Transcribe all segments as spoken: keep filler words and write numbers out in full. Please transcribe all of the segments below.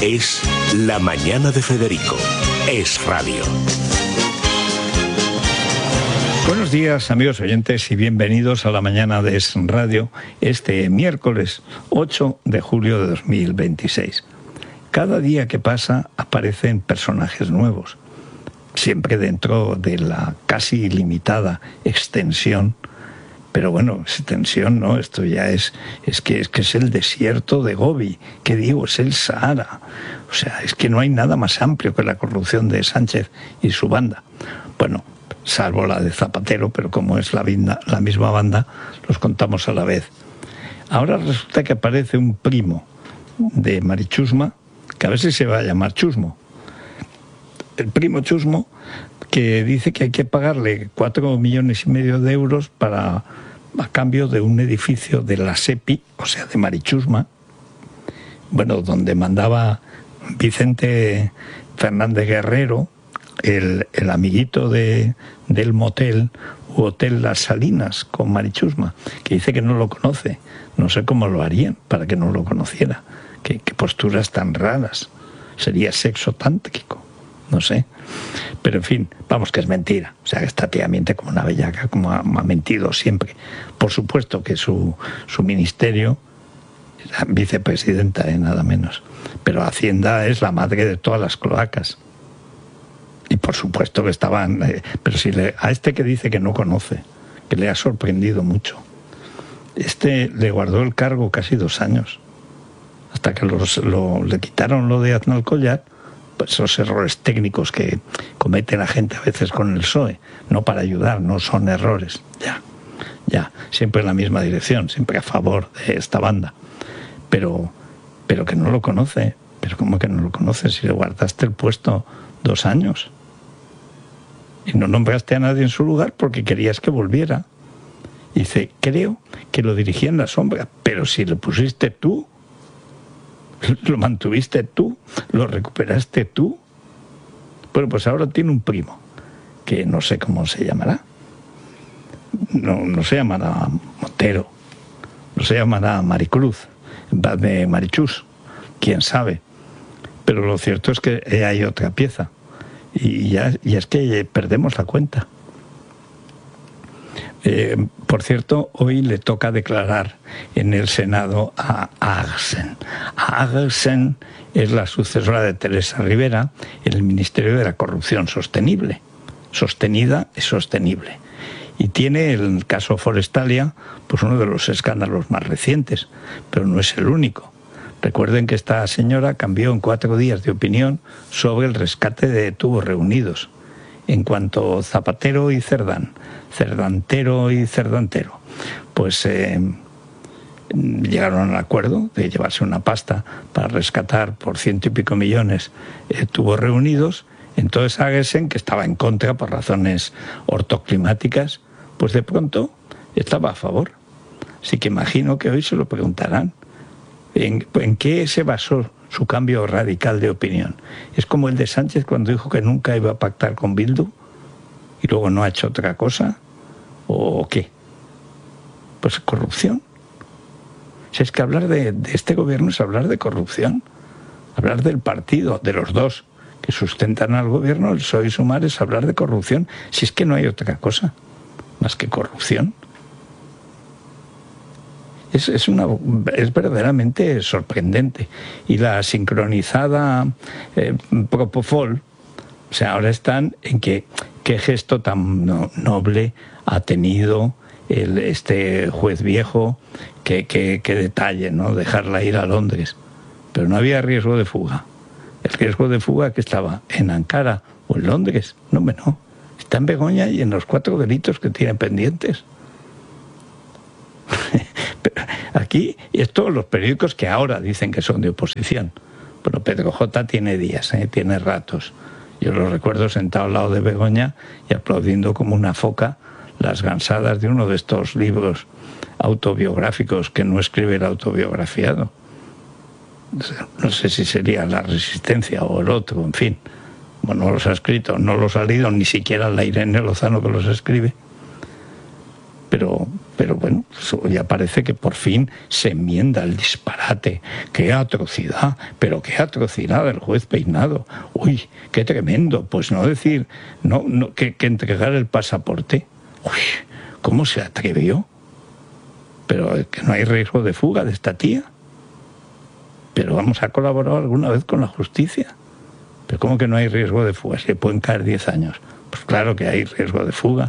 Es La Mañana de Federico. Es radio. Buenos días, amigos oyentes, y bienvenidos a La Mañana de Es Radio, este miércoles ocho de julio de dos mil veintiséis. Cada día que pasa aparecen personajes nuevos, siempre dentro de la casi ilimitada extensión. Pero bueno, extensión no, esto ya es, es que es que es el desierto de Gobi, que digo, es el Sahara. O sea, es que no hay nada más amplio que la corrupción de Sánchez y su banda. Bueno, salvo la de Zapatero, pero como es la, vinda, la misma banda, los contamos a la vez. Ahora resulta que aparece un primo de Mari Chusma, que a ver si se va a llamar Chusmo. El primo Chusmo, que dice que hay que pagarle cuatro millones y medio de euros para, a cambio de un edificio de la SEPI, o sea, de Mari Chusma, bueno, donde mandaba Vicente Fernández Guerrero, el, el amiguito de, del motel u hotel Las Salinas con Mari Chusma, que dice que no lo conoce. No sé cómo lo harían para que no lo conociera. Qué, qué posturas tan raras. Sería sexo tántrico. No sé. Pero en fin, vamos, que es mentira. O sea, que esta tía miente como una bellaca, como ha, ha mentido siempre. Por supuesto que su, su ministerio, la vicepresidenta, eh, nada menos. Pero Hacienda es la madre de todas las cloacas. Y por supuesto que estaban... Eh, pero si le, a este que dice que no conoce, que le ha sorprendido mucho, este le guardó el cargo casi dos años, hasta que los, lo, le quitaron lo de Aznar Collar, pues esos errores técnicos que comete la gente a veces con el P S O E, no para ayudar, no son errores, ya, ya, siempre en la misma dirección, siempre a favor de esta banda, pero, pero que no lo conoce. Pero ¿cómo que no lo conoce si le guardaste el puesto dos años? Y no nombraste a nadie en su lugar porque querías que volviera. Y dice, creo que lo dirigía en la sombra, pero si lo pusiste tú, lo mantuviste tú, lo recuperaste tú. Bueno, pues ahora tiene un primo, que no sé cómo se llamará. No, no se llamará Montero, no se llamará Maricruz, en vez de Marichus, quién sabe. Pero lo cierto es que hay otra pieza, y ya y es que perdemos la cuenta. Eh, por cierto, hoy le toca declarar en el Senado a Agersen. Agersen es la sucesora de Teresa Rivera en el Ministerio de la Corrupción Sostenible. Sostenida es sostenible. Y tiene el caso Forestalia, pues uno de los escándalos más recientes, pero no es el único. Recuerden que esta señora cambió en cuatro días de opinión sobre el rescate de Tubos Reunidos. En cuanto Zapatero y Cerdán, Cerdantero y Cerdantero, pues eh, llegaron al acuerdo de llevarse una pasta para rescatar por ciento y pico millones eh, Tubos Reunidos. Entonces Agersen, que estaba en contra por razones ortoclimáticas, pues de pronto estaba a favor. Así que imagino que hoy se lo preguntarán. ¿En, ¿En qué se basó su cambio radical de opinión? ¿Es como el de Sánchez cuando dijo que nunca iba a pactar con Bildu y luego no ha hecho otra cosa? ¿O qué? Pues corrupción. Si es que hablar de, de este gobierno es hablar de corrupción, hablar del partido, de los dos que sustentan al gobierno, el P S O E y Sumar, es hablar de corrupción. Si es que no hay otra cosa más que corrupción. Es, es, una, es verdaderamente sorprendente. Y la sincronizada eh, Propofol, o sea, ahora están en que qué gesto tan no, noble ha tenido el, este juez viejo, que, que, que detalle, ¿no? Dejarla ir a Londres. Pero no había riesgo de fuga. El riesgo de fuga que estaba en Ankara o en Londres. No, no. Está en Begoña y en los cuatro delitos que tiene pendientes. Aquí, y es todos los periódicos que ahora dicen que son de oposición. Pero Pedro J. tiene días, ¿eh? Tiene ratos. Yo lo recuerdo sentado al lado de Begoña y aplaudiendo como una foca las gansadas de uno de estos libros autobiográficos que no escribe el autobiografiado. No sé si sería La Resistencia o el otro, en fin. Bueno, no los ha escrito, no los ha leído ni siquiera la Irene Lozano que los escribe. Pero, Pero bueno, pues ya parece que por fin se enmienda el disparate. ¡Qué atrocidad! Pero qué atrocidad del juez Peinado. ¡Uy, qué tremendo! Pues no decir no, no que, que entregar el pasaporte. ¡Uy, cómo se atrevió! Pero es que no hay riesgo de fuga de esta tía. Pero vamos, ¿ha colaborado alguna vez con la justicia? ¿Pero cómo que no hay riesgo de fuga? Si le pueden caer diez años. Pues claro que hay riesgo de fuga.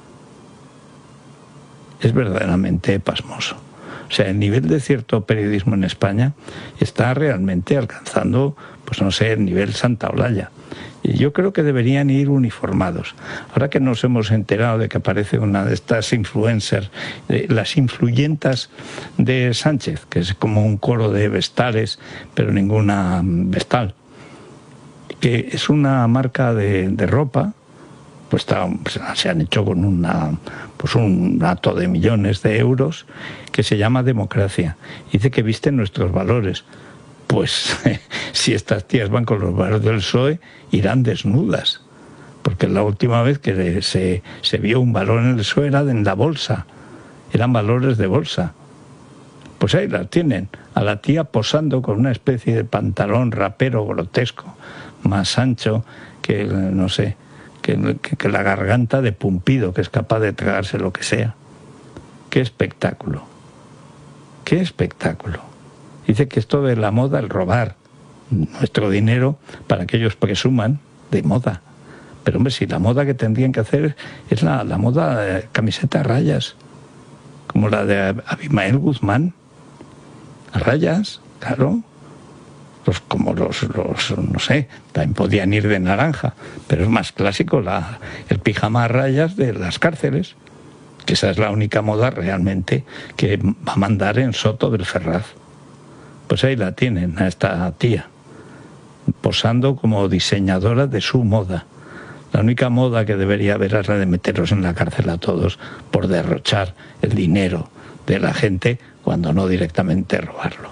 Es verdaderamente pasmoso. O sea, el nivel de cierto periodismo en España está realmente alcanzando, pues no sé, el nivel Santa Olalla. Y yo creo que deberían ir uniformados. Ahora que nos hemos enterado de que aparece una de estas influencers, de las influyentas de Sánchez, que es como un coro de vestales, pero ninguna vestal, que es una marca de, de ropa, pues, está, pues se han hecho con una, pues un dato de millones de euros, que se llama Democracia. Dice que visten nuestros valores. Pues si estas tías van con los valores del P S O E, irán desnudas. Porque la última vez que se, se vio un valor en el P S O E era en la bolsa. Eran valores de bolsa. Pues ahí las tienen. A la tía posando con una especie de pantalón rapero grotesco, más ancho que, no sé, que, que, que la garganta de Pumpido, que es capaz de tragarse lo que sea. ¡Qué espectáculo! ¡Qué espectáculo! Dice que esto de la moda, el robar nuestro dinero para que ellos presuman de moda. Pero hombre, si la moda que tendrían que hacer es la, la moda de camiseta a rayas, como la de Abimael Guzmán. A rayas, claro. Pues como los, los, no sé, también podían ir de naranja, pero es más clásico la, el pijama a rayas de las cárceles, que esa es la única moda realmente que va a mandar en Soto del Ferraz. Pues ahí la tienen, a esta tía, posando como diseñadora de su moda. La única moda que debería haber es la de meterlos en la cárcel a todos por derrochar el dinero de la gente cuando no directamente robarlo.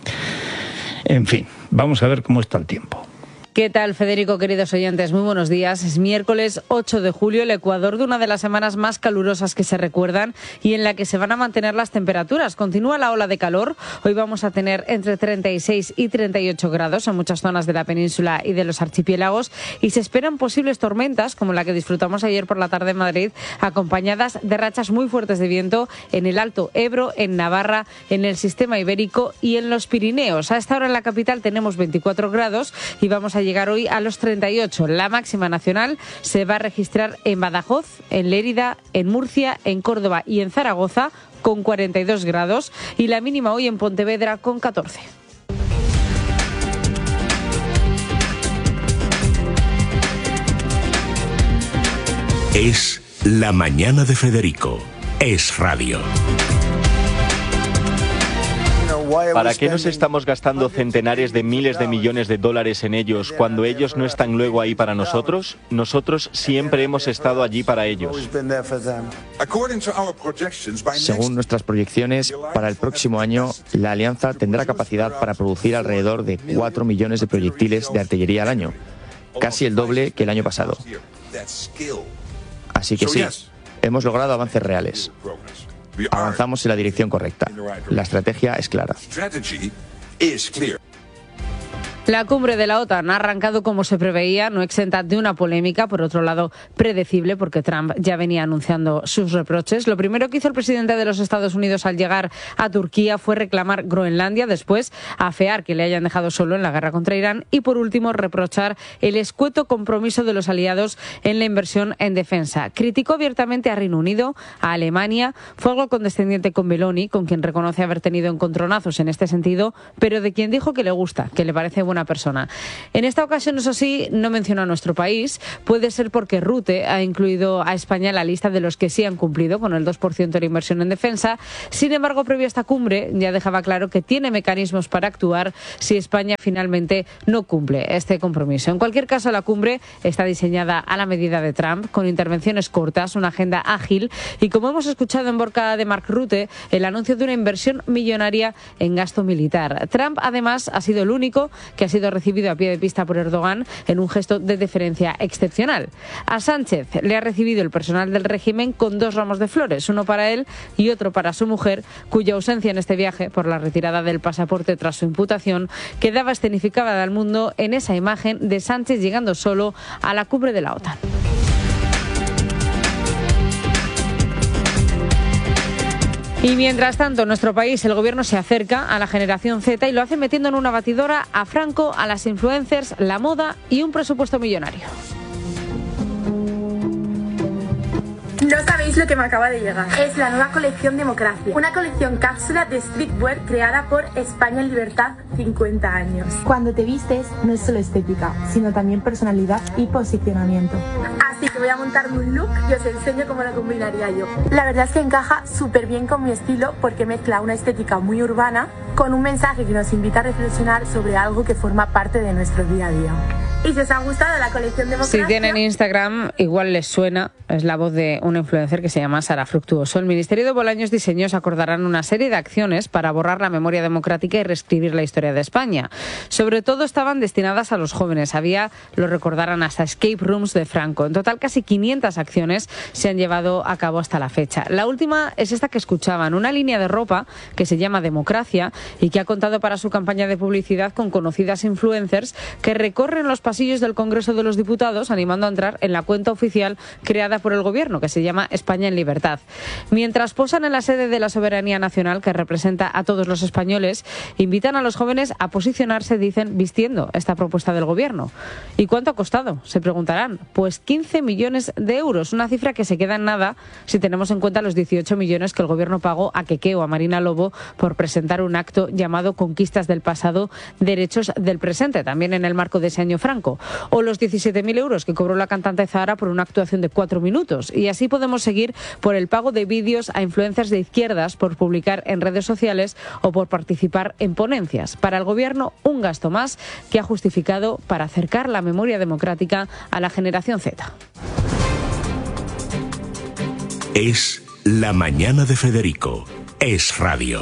En fin, vamos a ver cómo está el tiempo. ¿Qué tal, Federico, queridos oyentes? Muy buenos días. Es miércoles ocho de julio, el Ecuador de una de las semanas más calurosas que se recuerdan y en la que se van a mantener las temperaturas. Continúa la ola de calor. Hoy vamos a tener entre treinta y seis y treinta y ocho grados en muchas zonas de la península y de los archipiélagos y se esperan posibles tormentas, como la que disfrutamos ayer por la tarde en Madrid, acompañadas de rachas muy fuertes de viento en el Alto Ebro, en Navarra, en el sistema ibérico y en los Pirineos. A esta hora en la capital tenemos veinticuatro grados y vamos a llegar hoy a los treinta y ocho. La máxima nacional se va a registrar en Badajoz, en Lérida, en Murcia, en Córdoba y en Zaragoza con cuarenta y dos grados y la mínima hoy en Pontevedra con catorce. Es La Mañana de Federico. Es radio. ¿Para qué nos estamos gastando centenares de miles de millones de dólares en ellos cuando ellos no están luego ahí para nosotros? Nosotros siempre hemos estado allí para ellos. Según nuestras proyecciones, para el próximo año, la Alianza tendrá capacidad para producir alrededor de cuatro millones de proyectiles de artillería al año, casi el doble que el año pasado. Así que sí, hemos logrado avances reales. Avanzamos en la dirección correcta. La estrategia es clara. La cumbre de la OTAN ha arrancado como se preveía, no exenta de una polémica, por otro lado predecible, porque Trump ya venía anunciando sus reproches. Lo primero que hizo el presidente de los Estados Unidos al llegar a Turquía fue reclamar Groenlandia, después afear que le hayan dejado solo en la guerra contra Irán y, por último, reprochar el escueto compromiso de los aliados en la inversión en defensa. Criticó abiertamente a Reino Unido, a Alemania, fue algo condescendiente con Meloni, con quien reconoce haber tenido encontronazos en este sentido, pero de quien dijo que le gusta, que le parece buena persona. En esta ocasión, eso sí, no menciona a nuestro país. Puede ser porque Rute ha incluido a España en la lista de los que sí han cumplido con el dos por ciento de la inversión en defensa. Sin embargo, previo a esta cumbre, ya dejaba claro que tiene mecanismos para actuar si España finalmente no cumple este compromiso. En cualquier caso, la cumbre está diseñada a la medida de Trump, con intervenciones cortas, una agenda ágil y, como hemos escuchado en boca de Mark Rutte, el anuncio de una inversión millonaria en gasto militar. Trump, además, ha sido el único que que ha sido recibido a pie de pista por Erdogan en un gesto de deferencia excepcional. A Sánchez le ha recibido el personal del régimen con dos ramos de flores, uno para él y otro para su mujer, cuya ausencia en este viaje por la retirada del pasaporte tras su imputación quedaba escenificada al mundo en esa imagen de Sánchez llegando solo a la cumbre de la OTAN. Y mientras tanto, en nuestro país el gobierno se acerca a la generación Z y lo hace metiendo en una batidora a Franco, a las influencers, la moda y un presupuesto millonario. No sabéis lo que me acaba de llegar. Es la nueva colección Democracia, una colección cápsula de streetwear creada por España en Libertad cincuenta años. Cuando te vistes no es solo estética, sino también personalidad y posicionamiento. Así que voy a montarme un look y os enseño cómo lo combinaría yo. La verdad es que encaja súper bien con mi estilo porque mezcla una estética muy urbana con un mensaje que nos invita a reflexionar sobre algo que forma parte de nuestro día a día. Y si os ha gustado la colección Democracia... Si tienen Instagram, igual les suena, es la voz de una influencer que se llama Sara Fructuoso. El Ministerio de Bolaños Diseños acordarán una serie de acciones para borrar la memoria democrática y reescribir la historia de España. Sobre todo estaban destinadas a los jóvenes. Había, lo recordarán, hasta escape rooms de Franco. En total, casi quinientas acciones se han llevado a cabo hasta la fecha. La última es esta que escuchaban, una línea de ropa que se llama Democracia y que ha contado para su campaña de publicidad con conocidas influencers que recorren los pasillos del Congreso de los Diputados animando a entrar en la cuenta oficial creada por el gobierno que se llama España en Libertad. Mientras posan en la sede de la soberanía nacional que representa a todos los españoles, invitan a los jóvenes a posicionarse, dicen, vistiendo esta propuesta del gobierno. ¿Y cuánto ha costado? Se preguntarán. Pues quince millones de euros, una cifra que se queda en nada si tenemos en cuenta los dieciocho millones que el gobierno pagó a Keke o a Marina Lobo por presentar un acto llamado Conquistas del pasado, derechos del presente, también en el marco de ese año Franco. O los diecisiete mil euros que cobró la cantante Zahara por una actuación de cuatro minutos. Y así podemos seguir por el pago de vídeos a influencers de izquierdas por publicar en redes sociales o por participar en ponencias. Para el gobierno, un gasto más que ha justificado para acercar la memoria democrática a la generación Z. Es La Mañana de Federico. Es radio.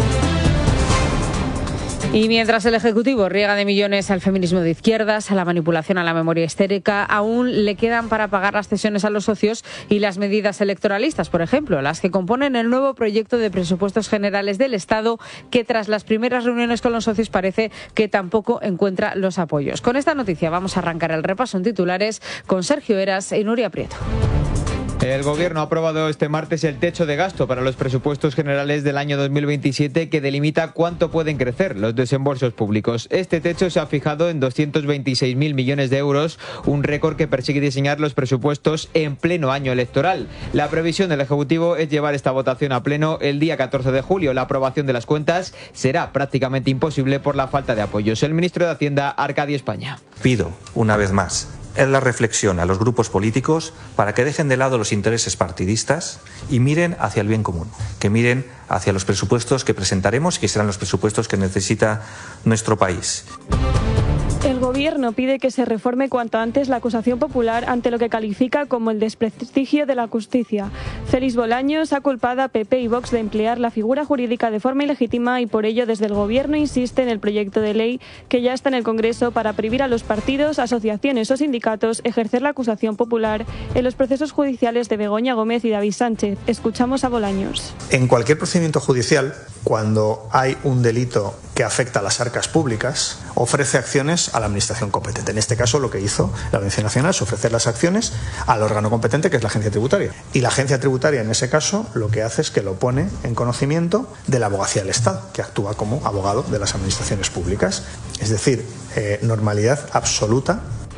Y mientras el Ejecutivo riega de millones al feminismo de izquierdas, a la manipulación a la memoria histérica, aún le quedan para pagar las cesiones a los socios y las medidas electoralistas, por ejemplo, las que componen el nuevo proyecto de presupuestos generales del Estado, que tras las primeras reuniones con los socios parece que tampoco encuentra los apoyos. Con esta noticia vamos a arrancar el repaso en titulares con Sergio Eras y Nuria Prieto. El Gobierno ha aprobado este martes el techo de gasto para los presupuestos generales del año dos mil veintisiete que delimita cuánto pueden crecer los desembolsos públicos. Este techo se ha fijado en doscientos veintiséis mil millones de euros, un récord que persigue diseñar los presupuestos en pleno año electoral. La previsión del Ejecutivo es llevar esta votación a pleno el día catorce de julio. La aprobación de las cuentas será prácticamente imposible por la falta de apoyos. El ministro de Hacienda, Arcadio España. Pido, una vez más, es la reflexión a los grupos políticos para que dejen de lado los intereses partidistas y miren hacia el bien común, que miren hacia los presupuestos que presentaremos y que serán los presupuestos que necesita nuestro país. El Gobierno pide que se reforme cuanto antes la acusación popular ante lo que califica como el desprestigio de la justicia. Félix Bolaños ha culpado a P P y Vox de emplear la figura jurídica de forma ilegítima y por ello desde el Gobierno insiste en el proyecto de ley que ya está en el Congreso para prohibir a los partidos, asociaciones o sindicatos ejercer la acusación popular en los procesos judiciales de Begoña Gómez y David Sánchez. Escuchamos a Bolaños. En cualquier procedimiento judicial, cuando hay un delito que afecta a las arcas públicas, ofrece acciones a la administración competente. En este caso, lo que hizo la Audiencia Nacional es ofrecer las acciones al órgano competente, que es la Agencia Tributaria. Y la Agencia Tributaria, en ese caso, lo que hace es que lo pone en conocimiento de la Abogacía del Estado, que actúa como abogado de las administraciones públicas. Es decir, eh, normalidad absoluta.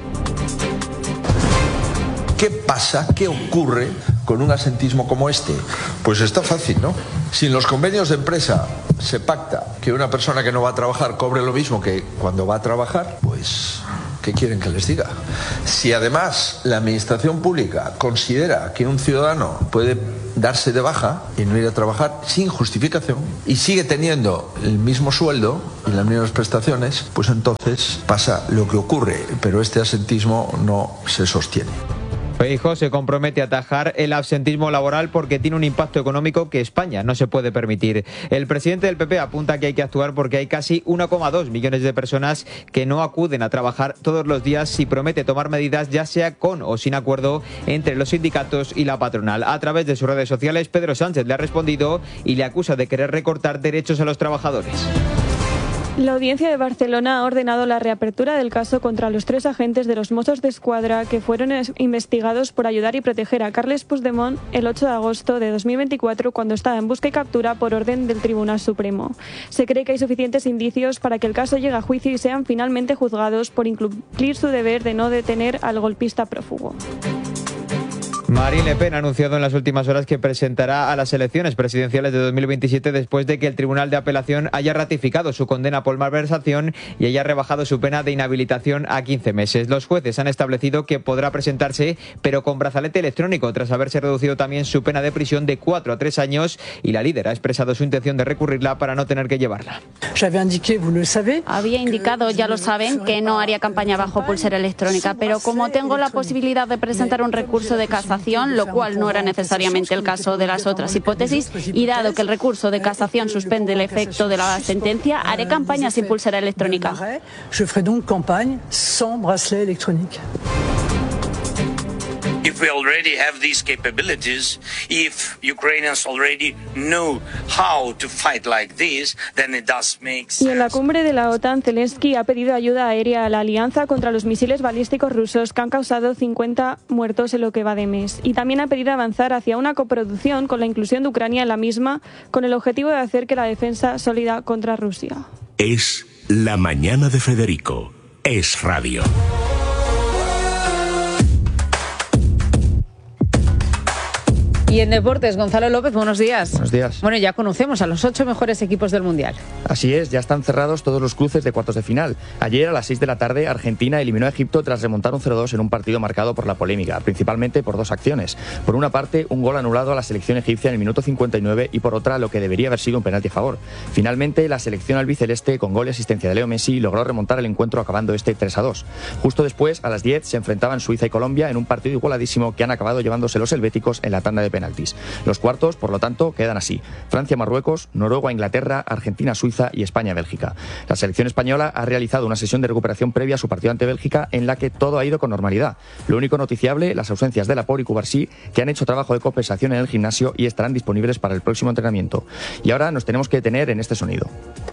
¿Qué pasa? ¿Qué ocurre con un asentismo como este? Pues está fácil, ¿no? Si en los convenios de empresa se pacta que una persona que no va a trabajar cobre lo mismo que cuando va a trabajar, pues ¿qué quieren que les diga? Si además la administración pública considera que un ciudadano puede darse de baja y no ir a trabajar sin justificación y sigue teniendo el mismo sueldo y las mismas prestaciones, pues entonces pasa lo que ocurre, pero este asentismo no se sostiene. Feijóo se compromete a atajar el absentismo laboral porque tiene un impacto económico que España no se puede permitir. El presidente del P P apunta que hay que actuar porque hay casi uno coma dos millones de personas que no acuden a trabajar todos los días y promete tomar medidas ya sea con o sin acuerdo entre los sindicatos y la patronal. A través de sus redes sociales, Pedro Sánchez le ha respondido y le acusa de querer recortar derechos a los trabajadores. La Audiencia de Barcelona ha ordenado la reapertura del caso contra los tres agentes de los Mossos d'Esquadra que fueron investigados por ayudar y proteger a Carles Puigdemont el ocho de agosto de dos mil veinticuatro cuando estaba en busca y captura por orden del Tribunal Supremo. Se cree que hay suficientes indicios para que el caso llegue a juicio y sean finalmente juzgados por incumplir su deber de no detener al golpista prófugo. Marine Le Pen ha anunciado en las últimas horas que presentará a las elecciones presidenciales de dos mil veintisiete después de que el Tribunal de Apelación haya ratificado su condena por malversación y haya rebajado su pena de inhabilitación a quince meses. Los jueces han establecido que podrá presentarse, pero con brazalete electrónico, tras haberse reducido también su pena de prisión de cuatro a tres años, y la líder ha expresado su intención de recurrirla para no tener que llevarla. Había indicado, ya lo saben, que no haría campaña bajo pulsera electrónica, pero como tengo la posibilidad de presentar un recurso de casación, lo cual no era necesariamente el caso de las otras hipótesis, y dado que el recurso de casación suspende el efecto de la sentencia, haré campaña sin pulsera electrónica. If we already have these capabilities, if Ukrainians already know how to fight like this, then it does make sense. Y en la cumbre de la OTAN, Zelensky ha pedido ayuda aérea a la alianza contra los misiles balísticos rusos que han causado cincuenta muertos en lo que va de mes. Y también ha pedido avanzar hacia una coproducción con la inclusión de Ucrania en la misma, con el objetivo de hacer que la defensa sólida contra Rusia. Es la mañana de Federico. Es radio. Y en deportes, Gonzalo López, buenos días. Buenos días. Bueno, ya conocemos a los ocho mejores equipos del Mundial. Así es, ya están cerrados todos los cruces de cuartos de final. Ayer a las seis de la tarde, Argentina eliminó a Egipto tras remontar un cero dos en un partido marcado por la polémica, principalmente por dos acciones. Por una parte, un gol anulado a la selección egipcia en el minuto cincuenta y nueve y por otra, lo que debería haber sido un penalti a favor. Finalmente, la selección albiceleste, con gol y asistencia de Leo Messi, logró remontar el encuentro acabando este tres a dos. Justo después, a las diez, se enfrentaban Suiza y Colombia en un partido igualadísimo que han acabado llevándose los helvéticos en la tanda de penaltis. Los cuartos, por lo tanto, quedan así: Francia-Marruecos, Noruega-Inglaterra, Argentina-Suiza y España-Bélgica. La selección española ha realizado una sesión de recuperación previa a su partido ante Bélgica en la que todo ha ido con normalidad. Lo único noticiable, las ausencias de Laporte y Cubarsí, que han hecho trabajo de compensación en el gimnasio y estarán disponibles para el próximo entrenamiento. Y ahora nos tenemos que detener en este sonido.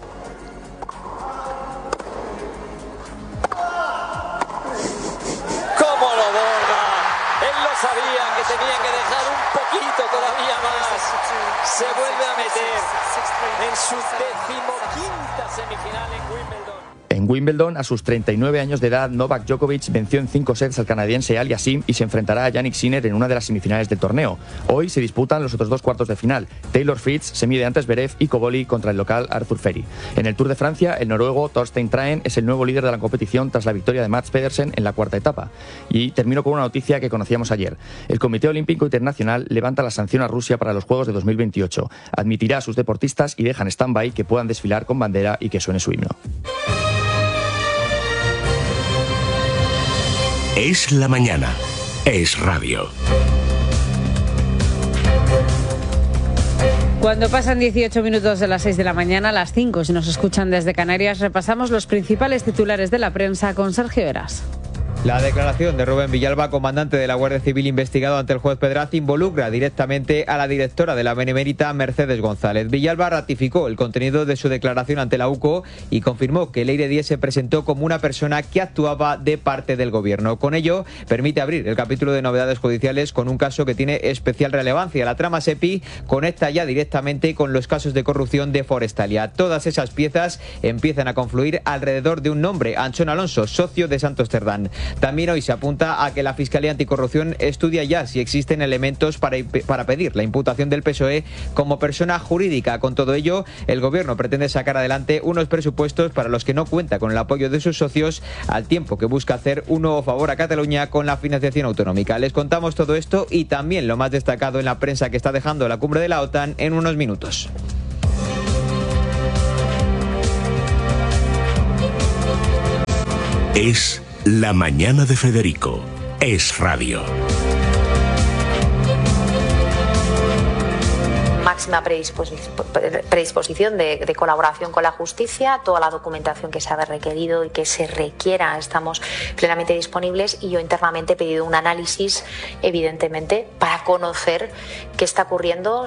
Se vuelve a meter en su decimoquinta semifinal en Wimbledon. En Wimbledon, a sus treinta y nueve años de edad, Novak Djokovic venció en cinco sets al canadiense Aliasim y se enfrentará a Jannik Sinner en una de las semifinales del torneo. Hoy se disputan los otros dos cuartos de final. Taylor Fritz se mide ante Zverev y Koboli contra el local Arthur Ferry. En el Tour de Francia, el noruego Thorstein Traen es el nuevo líder de la competición tras la victoria de Mats Pedersen en la cuarta etapa. Y termino con una noticia que conocíamos ayer. El Comité Olímpico Internacional levanta la sanción a Rusia para los Juegos de dos mil veintiocho. Admitirá a sus deportistas y deja en stand-by que puedan desfilar con bandera y que suene su himno. Es la mañana. Es radio. Cuando pasan dieciocho minutos de las seis de la mañana, a las cinco, si nos escuchan desde Canarias, repasamos los principales titulares de la prensa con Sergio Heras. La declaración de Rubén Villalba, comandante de la Guardia Civil investigado ante el juez Pedraz, involucra directamente a la directora de la Benemérita, Mercedes González. Villalba ratificó el contenido de su declaración ante la U C O y confirmó que Leire Díez se presentó como una persona que actuaba de parte del gobierno. Con ello, permite abrir el capítulo de novedades judiciales con un caso que tiene especial relevancia. La trama SEPI conecta ya directamente con los casos de corrupción de Forestalia. Todas esas piezas empiezan a confluir alrededor de un nombre: Anchón Alonso, socio de Santos Cerdán. También hoy se apunta a que la Fiscalía Anticorrupción estudia ya si existen elementos para, para pedir la imputación del P S O E como persona jurídica. Con todo ello, el Gobierno pretende sacar adelante unos presupuestos para los que no cuenta con el apoyo de sus socios, al tiempo que busca hacer un nuevo favor a Cataluña con la financiación autonómica. Les contamos todo esto y también lo más destacado en la prensa que está dejando la cumbre de la OTAN en unos minutos. Es la mañana de Federico. Es radio. máxima predisposición de, de colaboración con la justicia, toda la documentación que se ha requerido y que se requiera, estamos plenamente disponibles, y yo internamente he pedido un análisis, evidentemente, para conocer qué está ocurriendo.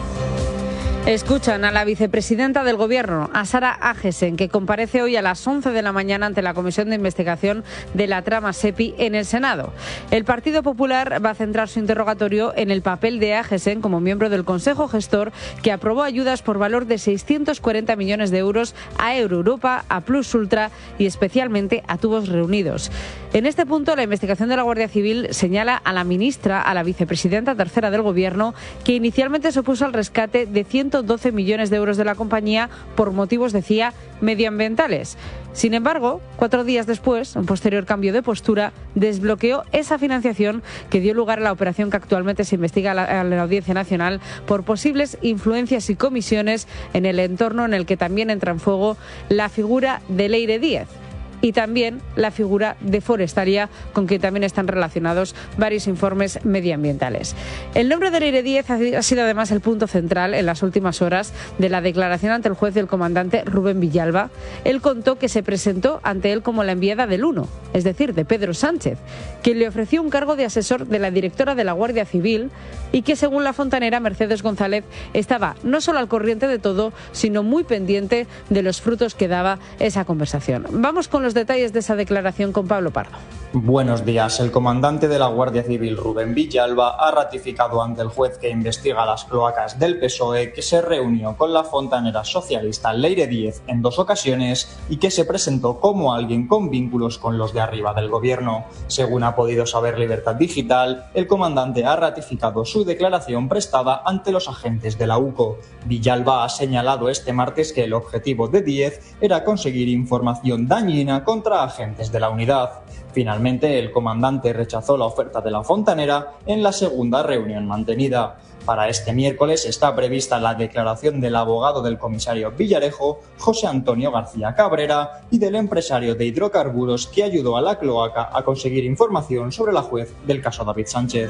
Escuchan a la vicepresidenta del Gobierno, a Sara Agesen, que comparece hoy a las once de la mañana ante la Comisión de Investigación de la trama SEPI en el Senado. El Partido Popular va a centrar su interrogatorio en el papel de Agesen como miembro del Consejo Gestor, que aprobó ayudas por valor de seiscientos cuarenta millones de euros a Euroeuropa, a Plus Ultra y especialmente a Tubos Reunidos. En este punto, la investigación de la Guardia Civil señala a la ministra, a la vicepresidenta tercera del Gobierno, que inicialmente se opuso al rescate de ciento doce millones de euros de la compañía por motivos, decía, medioambientales. Sin embargo, cuatro días después, un posterior cambio de postura desbloqueó esa financiación que dio lugar a la operación que actualmente se investiga a la Audiencia Nacional por posibles influencias y comisiones en el entorno en el que también entra en fuego la figura de Leire Díez y también la figura de Forestalia, con quien también están relacionados varios informes medioambientales. El nombre de Leire Díez ha sido además el punto central en las últimas horas de la declaración ante el juez del comandante Rubén Villalba. Él contó que se presentó ante él como la enviada del uno, es decir, de Pedro Sánchez, quien le ofreció un cargo de asesor de la directora de la Guardia Civil y que, según la fontanera Mercedes González, estaba no solo al corriente de todo, sino muy pendiente de los frutos que daba esa conversación. Vamos con los detalles de esa declaración con Pablo Pardo. Buenos días. El comandante de la Guardia Civil, Rubén Villalba, ha ratificado ante el juez que investiga las cloacas del P S O E que se reunió con la fontanera socialista Leire Díez en dos ocasiones y que se presentó como alguien con vínculos con los de arriba del gobierno. Según ha podido saber Libertad Digital, el comandante ha ratificado su declaración prestada ante los agentes de la UCO. Villalba ha señalado este martes que el objetivo de Díez era conseguir información dañina contra agentes de la unidad. Finalmente, el comandante rechazó la oferta de la fontanera en la segunda reunión mantenida. Para este miércoles está prevista la declaración del abogado del comisario Villarejo, José Antonio García Cabrera, y del empresario de hidrocarburos que ayudó a la cloaca a conseguir información sobre la juez del caso David Sánchez.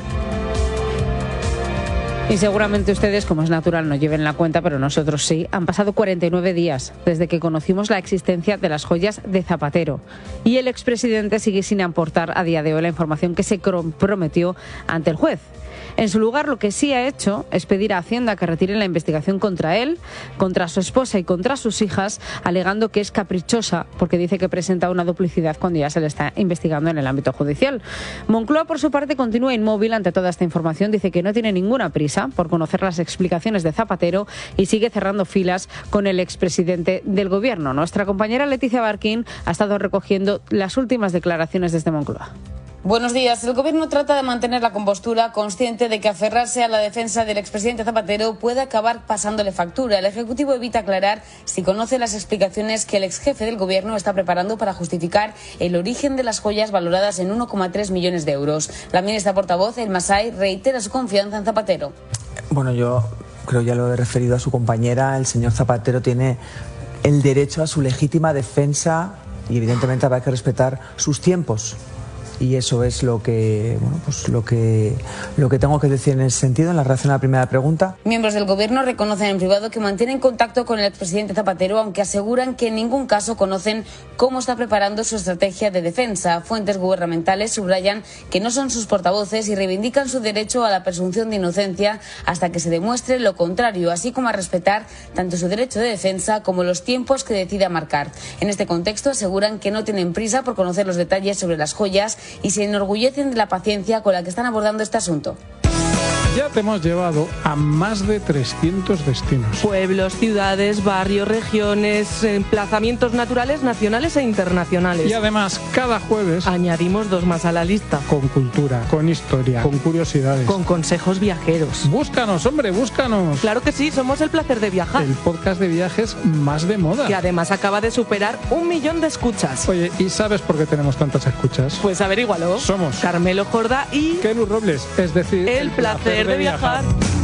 Y seguramente ustedes, como es natural, no lleven la cuenta, pero nosotros sí. Han pasado cuarenta y nueve días desde que conocimos la existencia de las joyas de Zapatero. Y el expresidente sigue sin aportar a día de hoy la información que se comprometió ante el juez. En su lugar, lo que sí ha hecho es pedir a Hacienda que retire la investigación contra él, contra su esposa y contra sus hijas, alegando que es caprichosa porque dice que presenta una duplicidad cuando ya se le está investigando en el ámbito judicial. Moncloa, por su parte, continúa inmóvil ante toda esta información. Dice que no tiene ninguna prisa por conocer las explicaciones de Zapatero y sigue cerrando filas con el expresidente del Gobierno. Nuestra compañera Leticia Barquín ha estado recogiendo las últimas declaraciones desde Moncloa. Buenos días. El Gobierno trata de mantener la compostura, consciente de que aferrarse a la defensa del expresidente Zapatero puede acabar pasándole factura. El Ejecutivo evita aclarar si conoce las explicaciones que el exjefe del Gobierno está preparando para justificar el origen de las joyas valoradas en uno coma tres millones de euros. La ministra portavoz, El Masai, reitera su confianza en Zapatero. Bueno, yo creo, ya lo he referido a su compañera, el señor Zapatero tiene el derecho a su legítima defensa y evidentemente habrá que respetar sus tiempos. Y eso es lo que, bueno, pues lo que, lo que tengo que decir en ese sentido, en la relación a la primera pregunta. Miembros del Gobierno reconocen en privado que mantienen contacto con el expresidente Zapatero, aunque aseguran que en ningún caso conocen cómo está preparando su estrategia de defensa. Fuentes gubernamentales subrayan que no son sus portavoces y reivindican su derecho a la presunción de inocencia hasta que se demuestre lo contrario, así como a respetar tanto su derecho de defensa como los tiempos que decida marcar. En este contexto aseguran que no tienen prisa por conocer los detalles sobre las joyas y se enorgullecen de la paciencia con la que están abordando este asunto. Ya te hemos llevado a más de trescientos destinos. Pueblos, ciudades, barrios, regiones, emplazamientos naturales, nacionales e internacionales. Y además, cada jueves añadimos dos más a la lista. Con cultura, con historia, con curiosidades. Con consejos viajeros. Búscanos, hombre, búscanos. Claro que sí, somos El Placer de Viajar. El podcast de viajes más de moda. Que además acaba de superar un millón de escuchas. Oye, ¿y sabes por qué tenemos tantas escuchas? Pues averígualo. Somos Carmelo Jorda y Kelu Robles, es decir, El, el placer, placer de viajar. viajar.